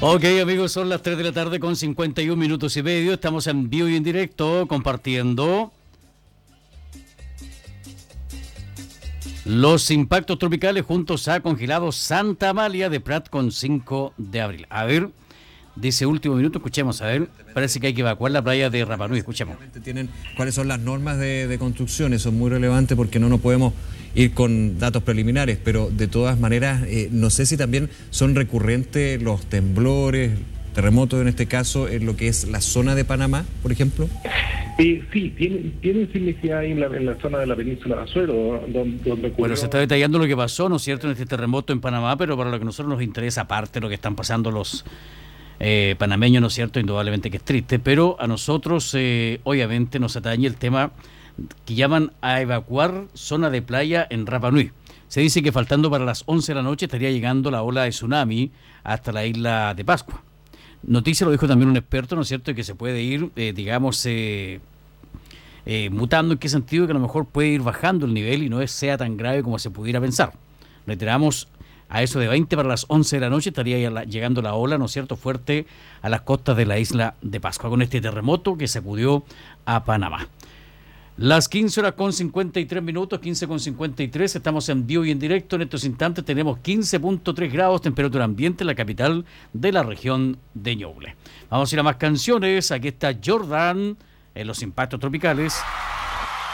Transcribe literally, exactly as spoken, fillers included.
Ok, amigos, son las tres de la tarde con cincuenta y un minutos y medio. Estamos en vivo y en directo compartiendo los impactos tropicales juntos a congelado Santa Amalia de Prat con cinco de abril. A ver, de ese último minuto, escuchemos, a ver, parece que hay que evacuar la playa de Rapa Nui, escuchemos. Tienen cuáles son las normas de, de construcción, eso es muy relevante porque no nos podemos ir con datos preliminares, pero de todas maneras, eh, no sé si también son recurrentes los temblores, terremotos en este caso, en lo que es la zona de Panamá, por ejemplo. Eh, sí, tienen, tienen significación ahí en la, en la zona de la península de Azuero, donde, donde ocurrió... Bueno, se está detallando lo que pasó, ¿no es cierto?, en este terremoto en Panamá, pero para lo que a nosotros nos interesa, aparte lo que están pasando los eh, panameños, ¿no es cierto?, indudablemente que es triste, pero a nosotros, eh, obviamente, nos atañe el tema que llaman a evacuar zona de playa en Rapa Nui. Se dice que faltando para las once de la noche estaría llegando la ola de tsunami hasta la isla de Pascua. Noticia lo dijo también un experto, ¿no es cierto?, que se puede ir, eh, digamos, eh, eh, mutando. ¿En qué sentido? Que a lo mejor puede ir bajando el nivel y no es, sea tan grave como se pudiera pensar. Reiteramos, a eso de veinte para las once de la noche estaría la, llegando la ola, ¿no es cierto?, fuerte a las costas de la isla de Pascua, con este terremoto que sacudió a Panamá. Las quince horas con cincuenta y tres minutos, quince con cincuenta y tres, estamos en vivo y en directo. En estos instantes tenemos quince punto tres grados, temperatura ambiente en la capital de la región de Ñuble. Vamos a ir a más canciones. Aquí está Jordan en los impactos tropicales.